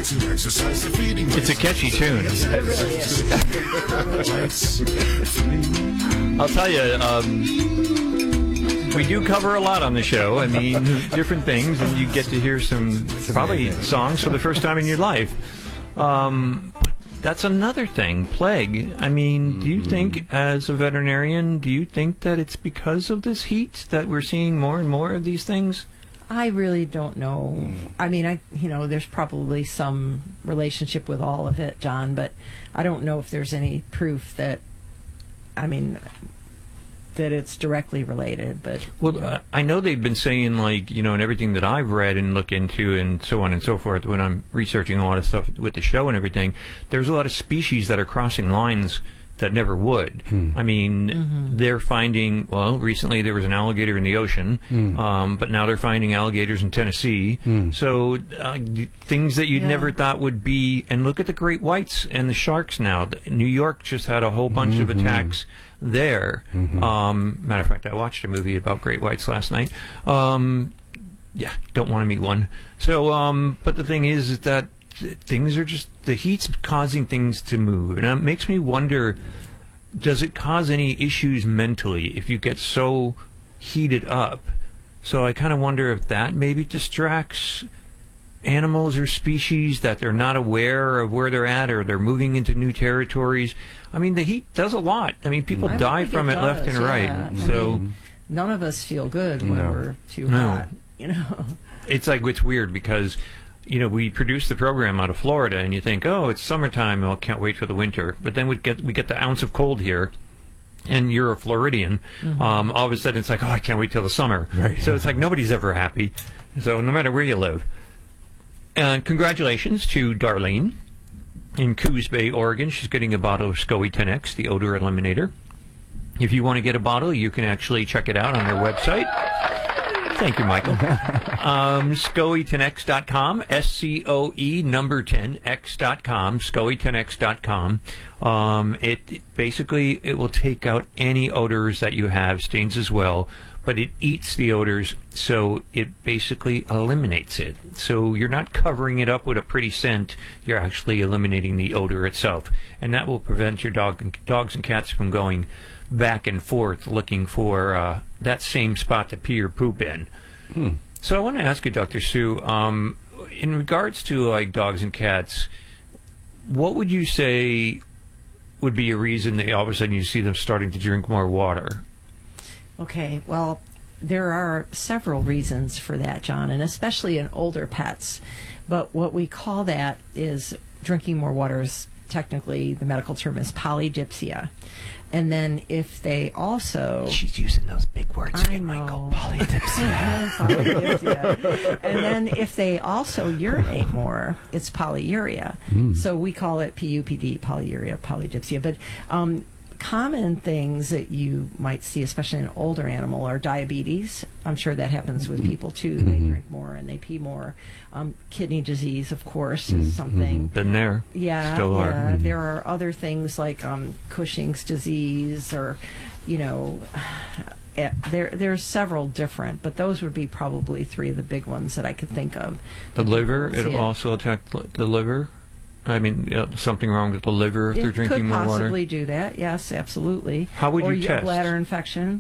It's a catchy tune. I'll tell you, we do cover a lot on the show. I mean, different things, and you get to hear some probably songs for the first time in your life. That's another thing, plague. I mean, do you think, as a veterinarian, do you think that it's because of this heat that we're seeing more and more of these things? I really don't know. I mean, there's probably some relationship with all of it, John, but I don't know if there's any proof that, that it's directly related. But well, I know they've been saying, like, and everything that I've read and looked into and so on and so forth when I'm researching a lot of stuff with the show and everything, there's a lot of species that are crossing lines that never would. I mean, they're finding, well, recently there was an alligator in the ocean, but now they're finding alligators in Tennessee. So things that you'd never thought would be, and look at the great whites and the sharks now. New York just had a whole bunch of attacks there. Matter of fact, I watched a movie about great whites last night. Yeah, don't want to meet one. So, but the thing is that things are just, the heat's causing things to move, and it makes me wonder, does it cause any issues mentally if you get so heated up? So I kind of wonder if that maybe distracts animals or species, that they're not aware of where they're at, or they're moving into new territories. I mean, the heat does a lot. I mean, people die from it left and right. So none of us feel good when we're too hot, It's like, it's weird because we produce the program out of Florida, and you think, oh, it's summertime, I can't wait for the winter. But then we get the ounce of cold here, and you're a Floridian. All of a sudden, it's like, oh, I can't wait till the summer. Right. So it's like nobody's ever happy. So no matter where you live. And congratulations to Darlene in Coos Bay, Oregon. She's getting a bottle of SCOE 10X, the odor eliminator. If you want to get a bottle, you can actually check it out on their website. Thank you, Michael. SCOE10X.com, SCOE number 10X.com, SCOE10X.com. It basically, it will take out any odors that you have, stains as well, but it eats the odors, so it basically eliminates it. So you're not covering it up with a pretty scent, you're actually eliminating the odor itself. And that will prevent your dogs and cats from going back and forth looking for that same spot to pee or poop in. So I want to ask you, Dr. Sue, in regards to like dogs and cats, what would you say would be a reason that all of a sudden you see them starting to drink more water? Okay, well, there are several reasons for that, John, and especially in older pets. But what we call that is drinking more water is technically, the medical term is polydipsia. And then if they also... She's using those big words again, Michael. Polydipsia. Polydipsia. And then if they also urinate more, it's polyuria. So we call it PUPD, polyuria, polydipsia. But common things that you might see, especially in an older animal, are diabetes. I'm sure that happens with people too. They drink more and they pee more. Kidney disease, of course, is something. Been there. Yeah. Still are. There are other things like Cushing's disease, or, there's several different, but those would be probably three of the big ones that I could think of. The liver, it'll also attack the liver? I mean, something wrong with the liver if they're drinking more water? It could possibly do that, yes, absolutely. How would you or test? Or bladder infection.